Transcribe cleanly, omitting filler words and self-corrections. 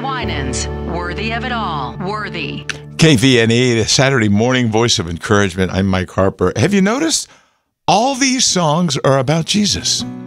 Winans. Worthy of it all. Worthy. KVNE, the Saturday morning voice of encouragement. I'm Mike Harper. Have you noticed all these songs are about Jesus?